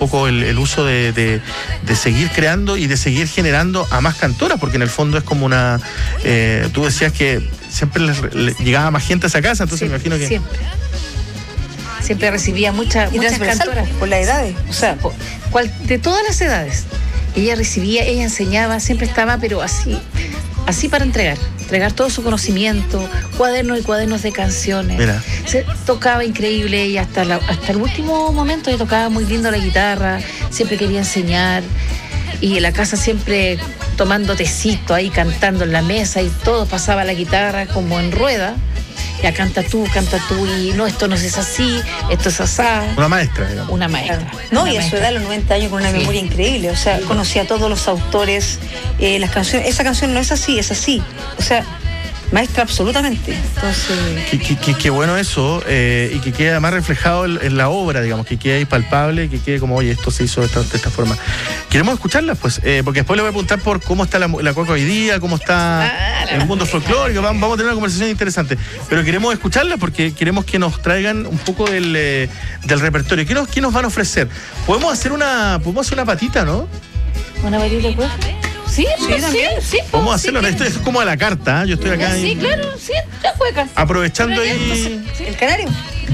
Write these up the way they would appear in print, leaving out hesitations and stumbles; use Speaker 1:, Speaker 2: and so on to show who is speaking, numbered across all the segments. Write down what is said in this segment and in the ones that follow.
Speaker 1: poco el uso de seguir creando y de seguir generando a más cantoras, porque en el fondo es como una... tú decías que siempre llegaba más gente a esa casa, entonces me imagino que...
Speaker 2: Siempre recibía muchas cantoras.
Speaker 3: Por las edades.
Speaker 2: O sea, de todas las edades. Ella recibía, ella enseñaba, siempre estaba, pero así para entregar todo su conocimiento, cuadernos y cuadernos de canciones.
Speaker 1: Mira.
Speaker 2: Se tocaba increíble ella hasta el último momento. Ella tocaba muy lindo la guitarra, siempre quería enseñar, y en la casa siempre tomando tecito ahí, cantando en la mesa, y todo pasaba la guitarra como en rueda. Ya canta tú, y no, esto no es así, esto es asá.
Speaker 1: Una maestra, digamos.
Speaker 2: Una maestra.
Speaker 3: Claro. No,
Speaker 2: una
Speaker 3: y a su edad, a los 90 años, con una memoria increíble. O sea, conocía a todos los autores, las canciones. Esa canción no es así, es así. O sea, maestra absolutamente. Entonces...
Speaker 1: Qué bueno eso, y que quede además reflejado en la obra, digamos, que quede ahí palpable, que quede como, oye, esto se hizo de esta forma. Queremos escucharlas, pues, porque después le voy a preguntar por cómo está la cueca hoy día, cómo está el mundo folclórico. Vamos a tener una conversación interesante, pero queremos escucharlas porque queremos que nos traigan un poco del repertorio. ¿Qué nos van a ofrecer? Podemos hacer una patita, ¿no?
Speaker 2: ¿Una patita de cueca? Sí, también. Sí,
Speaker 1: vamos a hacerlo. Esto es como a la carta, ¿eh? Yo estoy acá.
Speaker 2: Sí, claro, sí, la cueca.
Speaker 1: Aprovechando ahí.
Speaker 2: Entonces,
Speaker 3: ¿El canario?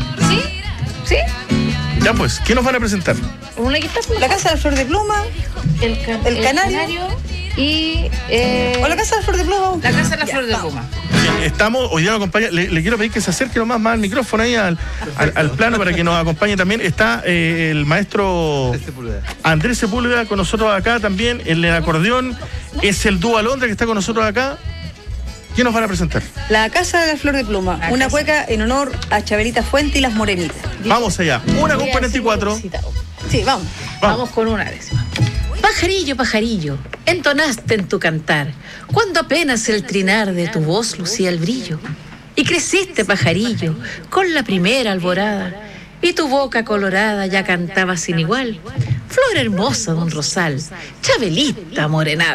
Speaker 2: Sí.
Speaker 1: Ya pues, ¿qué nos van a presentar?
Speaker 2: Una guitarra.
Speaker 3: La Casa de la Flor de Pluma. El canario.
Speaker 2: Y...
Speaker 3: o la Casa de la Flor de Pluma.
Speaker 2: La Casa de la Flor de Pluma.
Speaker 1: Hoy día nos acompaña, le quiero pedir que se acerque nomás más al micrófono ahí al plano para que nos acompañe también. Está el maestro Andrés Sepúlveda con nosotros acá también, el acordeón, es el dúo Alondra que está con nosotros acá. ¿Qué nos van a presentar?
Speaker 3: La Casa de la Flor de Pluma, una cueca en honor a Chabelita Fuente y las Morenitas.
Speaker 1: Vamos allá, 1:44.
Speaker 3: Sí, vamos.
Speaker 2: Vamos con una décima. Pajarillo, pajarillo, entonaste en tu cantar, cuando apenas el trinar de tu voz lucía el brillo. Y creciste, pajarillo, con la primera alborada, y tu boca colorada ya cantaba sin igual. Flor hermosa de un rosal, Chabelita morenada.